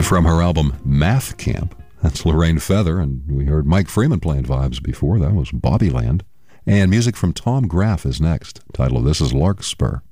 From her album Math Camp, that's Lorraine Feather, and we heard Mike Freeman playing Vibes before. That was Bobbyland. And music from Tom Graff is next. The title of this is Larkspur.